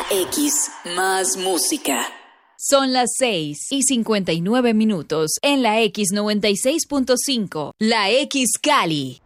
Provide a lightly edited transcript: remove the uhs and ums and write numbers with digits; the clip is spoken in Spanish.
X, más música. Son las 6:59 en la X96.5, la X Cali.